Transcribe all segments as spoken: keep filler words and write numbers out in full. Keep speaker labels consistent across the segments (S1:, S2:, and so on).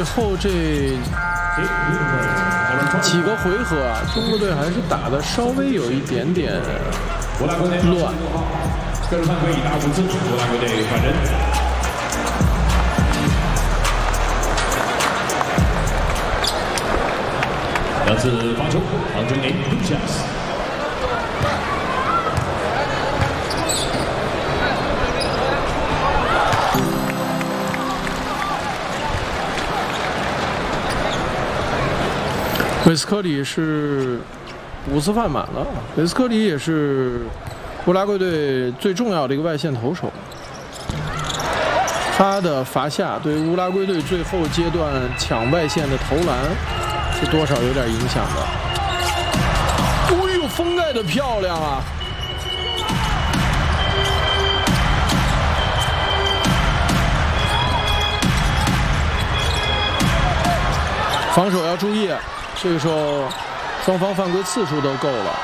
S1: 最后这几个回合啊，中国队还是打的稍微有一点点乱。
S2: 跟犯规已达五次，国家队换人。两次发球，黄忠林 Lucas。
S1: 韦斯科里是五次犯满了，韦斯科里也是乌拉圭队最重要的一个外线投手，他的罚下对乌拉圭队最后阶段抢外线的投篮是多少有点影响的。哎呦，封盖的漂亮啊！防守要注意，这个时候双方犯规次数都够了。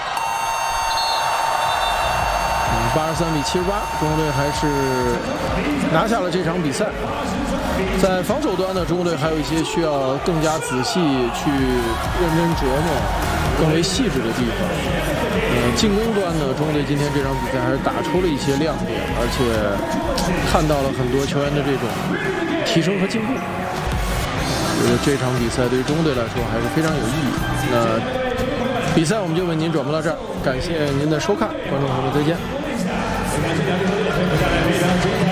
S1: 八十三比七十八，中国队还是拿下了这场比赛。在防守端呢，中国队还有一些需要更加仔细去认真琢磨、更为细致的地方。呃，进攻端呢，中国队今天这场比赛还是打出了一些亮点，而且看到了很多球员的这种提升和进步。觉得这场比赛对于中国队来说还是非常有意义。那比赛我们就为您转播到这儿，感谢您的收看，观众朋友们再见。
S2: 非常